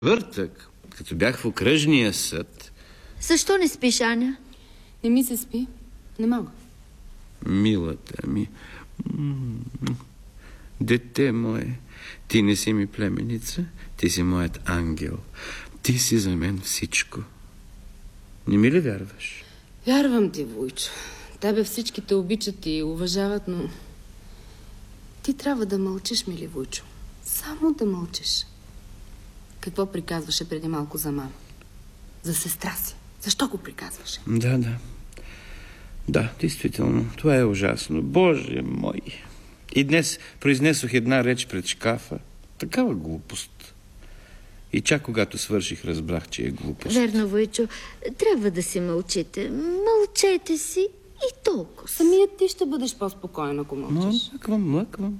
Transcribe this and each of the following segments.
Въртък, като бях в окръжния съд... Защо не спиш, Аня? Не ми се спи. Не мога. Милата ми... Дете мое, ти не си ми племеница, ти си моят ангел. Ти си за мен всичко. Не ми ли вярваш? Вярвам ти, Войчо. Тебе всички те обичат и уважават, но... Ти трябва да мълчиш, мили Войчо. Само да мълчиш. Какво приказваше преди малко за мама? За сестра си. Защо го приказваше? Да. Да, действително. Това е ужасно. Боже мой! И днес произнесох една реч пред шкафа. Такава глупост. И чак когато свърших, разбрах, че е глупост. Верно, Войчо. Трябва да си мълчите. Мълчете си и толкова. Самият ти ще бъдеш по-спокоен, ако мълчиш. Млъквам.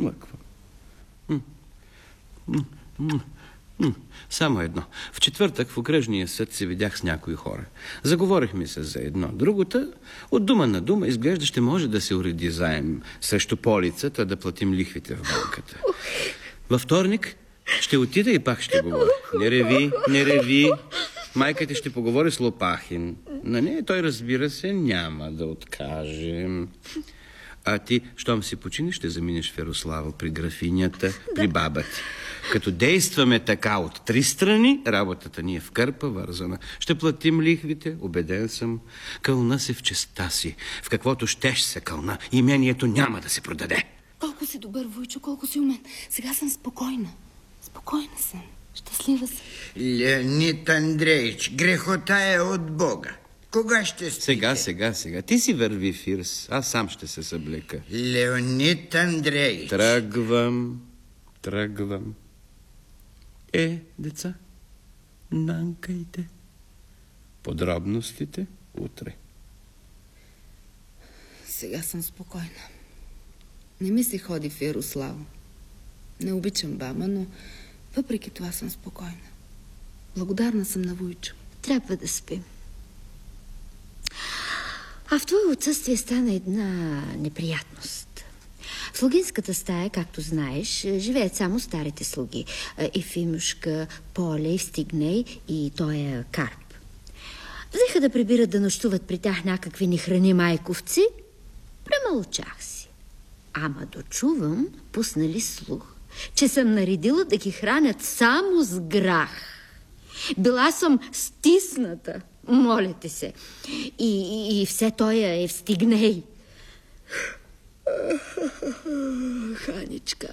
Само едно. В четвъртък в окръжния съд се видях с някои хора. Заговорихме се за едно. Другото, от дума на дума, изглежда ще може да се уреди заем срещу полицата, да платим лихвите в банката. Във вторник ще отида и пак ще говоря. Не реви. Майка ти ще поговори с Лопахин. На нея той, разбира се, няма да откажем. А ти, щом си починеш, ще заминеш в Ярослава при графинята, при баба ти. Като действаме така от 3 страни, работата ни е в кърпа вързана. Ще платим лихвите, убеден съм. Кълна се в честа си. В каквото щеш се кълна. Имението няма да се продаде. Колко си добър, Войчо, колко си умен. Сега съм спокойна. Спокойна съм. Щастлива съм. Леонид Андреич, грехота е от Бога. Кога ще спите? Сега. Ти си върви, Фирс. Аз сам ще се съблека. Леонид Андреич. Тръгвам. Деца, нанкайте. Подробностите утре. Сега съм спокойна. Не ми се ходи в Ярослава. Не обичам баба, но въпреки това съм спокойна. Благодарна съм на Войчо. Трябва да спим. А в твое отсъствие стана една неприятност. В слугинската стая, както знаеш, живеят само старите слуги. Ефимушка, Поле, Стигней и тоя Карп. Взеха да прибират да нощуват при тях някакви нехрани майковци. Премълчах си. Ама дочувам, пуснали слух, че съм наредила да ги хранят само с грах. Била съм стисната, моля те се. И все тоя е в Стигней. Аничка.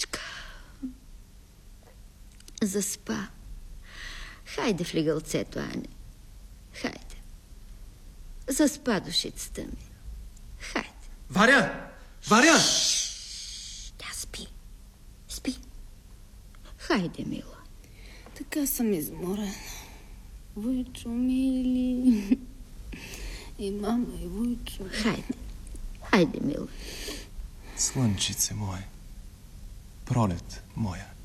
Заспа. Хайде в легълцето, Аня. Хайде. Заспа душицата ми. Хайде. Варя! Тя спи. Хайде, мила. Така съм изморена. Войчо, мили. И мама, и Войчо. Хайде, мила. Слънчице мое, пролет моя.